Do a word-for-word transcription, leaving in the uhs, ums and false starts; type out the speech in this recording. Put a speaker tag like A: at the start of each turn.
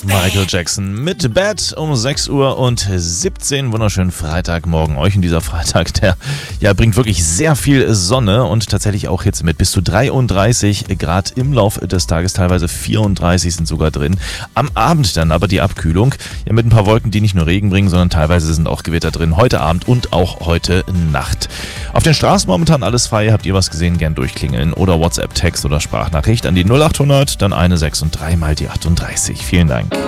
A: Michael Jackson mit Bad um sechs Uhr und siebzehn. Wunderschönen Freitagmorgen euch. Und dieser Freitag, der ja, bringt wirklich sehr viel Sonne und tatsächlich auch Hitze mit. Bis zu dreiunddreißig Grad im Laufe des Tages, teilweise vierunddreißig sind sogar drin. Am Abend dann aber die Abkühlung. Ja, mit ein paar Wolken, die nicht nur Regen bringen, sondern teilweise sind auch Gewitter drin. Heute Abend und auch heute Nacht. Auf den Straßen momentan alles frei. Habt ihr was gesehen? Gern durchklingeln oder WhatsApp, Text oder Sprachnachricht an die null acht hundert, dann eine sechs und drei mal die achtunddreißig. Vielen Dank.